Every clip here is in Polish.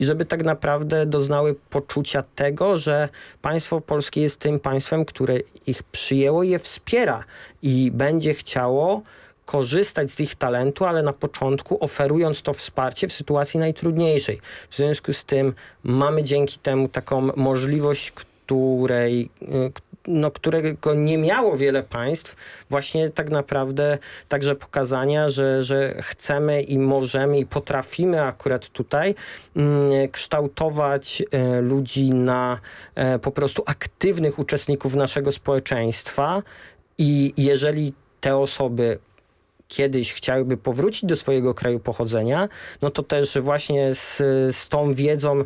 i żeby tak naprawdę doznały poczucia tego, że państwo polskie jest tym państwem, które ich przyjęło i je wspiera i będzie chciało korzystać z ich talentu, ale na początku oferując to wsparcie w sytuacji najtrudniejszej. W związku z tym mamy dzięki temu taką możliwość, którego nie miało wiele państw, właśnie tak naprawdę także pokazania, że chcemy i możemy i potrafimy akurat tutaj kształtować ludzi na po prostu aktywnych uczestników naszego społeczeństwa i jeżeli te osoby kiedyś chciałyby powrócić do swojego kraju pochodzenia, no to też właśnie z tą wiedzą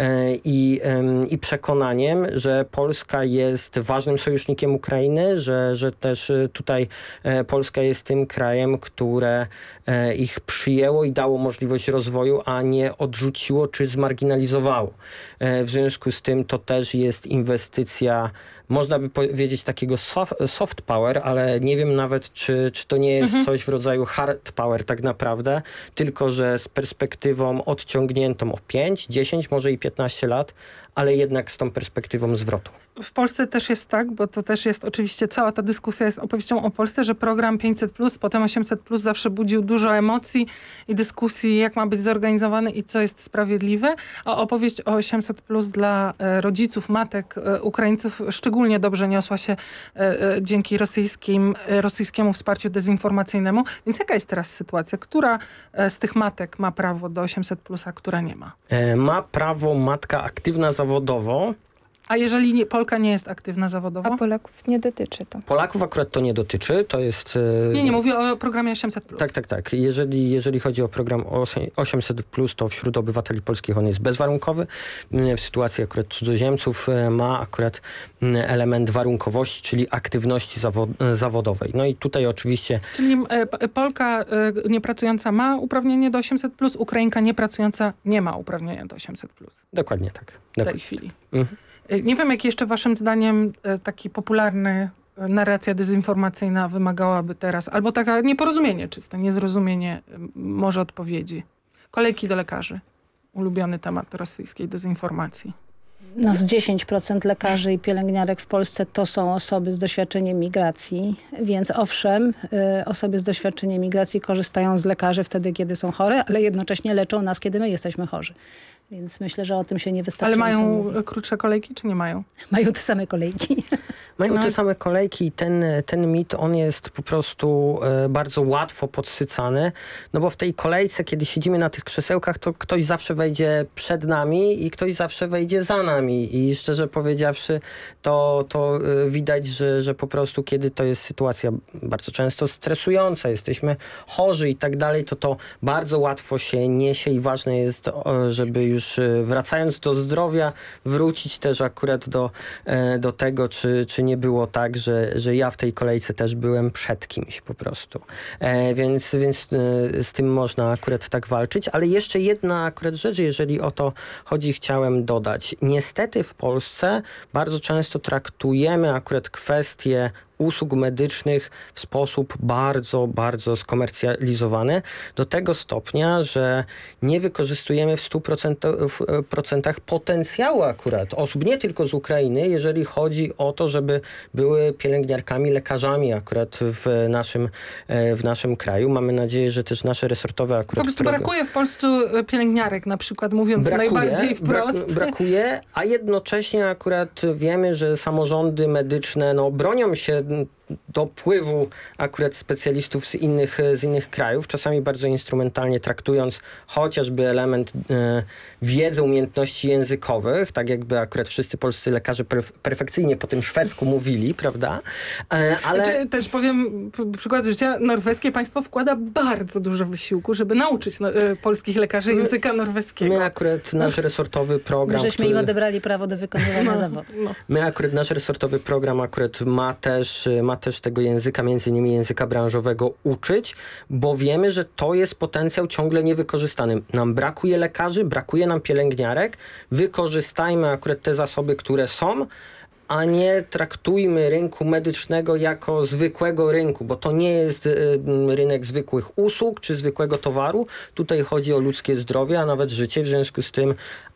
i przekonaniem, że Polska jest ważnym sojusznikiem Ukrainy, że też tutaj Polska jest tym krajem, które ich przyjęło i dało możliwość rozwoju, a nie odrzuciło czy zmarginalizowało. W związku z tym to też jest inwestycja, można by powiedzieć takiego soft power, ale nie wiem nawet, czy to nie jest coś w rodzaju hard power tak naprawdę, tylko że z perspektywą odciągniętą o 5, 10, może i 15 lat, ale jednak z tą perspektywą zwrotu. W Polsce też jest tak, bo to też jest oczywiście cała ta dyskusja jest opowieścią o Polsce, że program 500+, potem 800+ zawsze budził dużo emocji i dyskusji, jak ma być zorganizowany i co jest sprawiedliwe, a opowieść o 800+ dla rodziców, matek Ukraińców szczególnie dobrze niosła się dzięki rosyjskiemu wsparciu dezinformacyjnemu. Więc jaka jest teraz sytuacja? Która z tych matek ma prawo do 800+, a która nie ma? Ma prawo matka aktywna zawodowo. A jeżeli Polka nie jest aktywna zawodowo? A Polaków nie dotyczy to. Polaków akurat to nie dotyczy, to jest... Nie, mówię o programie 800+. Tak. Jeżeli chodzi o program 800+, to wśród obywateli polskich on jest bezwarunkowy. W sytuacji akurat cudzoziemców ma akurat element warunkowości, czyli aktywności zawodowej. No i tutaj oczywiście... Czyli Polka niepracująca ma uprawnienie do 800+, Ukrainka niepracująca nie ma uprawnienia do 800+. Dokładnie tak. W tej chwili. Nie wiem, jak jeszcze waszym zdaniem taki popularny narracja dezinformacyjna wymagałaby teraz, albo taka nieporozumienie czyste, niezrozumienie może odpowiedzi. Kolejki do lekarzy. Ulubiony temat rosyjskiej dezinformacji. No z 10% lekarzy i pielęgniarek w Polsce to są osoby z doświadczeniem migracji, więc owszem, osoby z doświadczeniem migracji korzystają z lekarzy wtedy, kiedy są chore, ale jednocześnie leczą nas, kiedy my jesteśmy chorzy. Więc myślę, że o tym się nie wystarczy. Ale mają krótsze kolejki, czy nie mają? Mają te same kolejki. Mają te same kolejki i ten mit, on jest po prostu bardzo łatwo podsycany, no bo w tej kolejce, kiedy siedzimy na tych krzesełkach, to ktoś zawsze wejdzie przed nami i ktoś zawsze wejdzie za nami i szczerze powiedziawszy, to widać, że po prostu kiedy to jest sytuacja bardzo często stresująca, jesteśmy chorzy i tak dalej, to bardzo łatwo się niesie i ważne jest, żeby już wracając do zdrowia, wrócić też akurat do tego, czy nie było tak, że ja w tej kolejce też byłem przed kimś po prostu. Więc z tym można akurat tak walczyć, ale jeszcze jedna akurat rzecz, jeżeli o to chodzi, chciałem dodać. Niestety w Polsce bardzo często traktujemy akurat kwestie usług medycznych w sposób bardzo, bardzo skomercjalizowany do tego stopnia, że nie wykorzystujemy w 100% potencjału akurat osób, nie tylko z Ukrainy, jeżeli chodzi o to, żeby były pielęgniarkami, lekarzami akurat w naszym kraju. Mamy nadzieję, że też nasze resortowe akurat... Po prostu brakuje w Polsce pielęgniarek, na przykład, mówiąc najbardziej wprost. Brakuje, a jednocześnie akurat wiemy, że samorządy medyczne bronią się dopływu akurat specjalistów z innych krajów, czasami bardzo instrumentalnie traktując chociażby element wiedzy, umiejętności językowych, tak jakby akurat wszyscy polscy lekarze perfekcyjnie po tym szwedzku mówili, prawda? Ale... Też powiem przykład życia, norweskie państwo wkłada bardzo dużo wysiłku, żeby nauczyć polskich lekarzy języka norweskiego. My akurat nasz resortowy program... Żeśmy im odebrali prawo do wykonywania zawodu. My akurat nasz resortowy program ma też tego języka, między innymi języka branżowego uczyć, bo wiemy, że to jest potencjał ciągle niewykorzystany. Nam brakuje lekarzy, brakuje nam pielęgniarek. Wykorzystajmy akurat te zasoby, które są, a nie traktujmy rynku medycznego jako zwykłego rynku, bo to nie jest rynek zwykłych usług czy zwykłego towaru. Tutaj chodzi o ludzkie zdrowie, a nawet życie, w związku z tym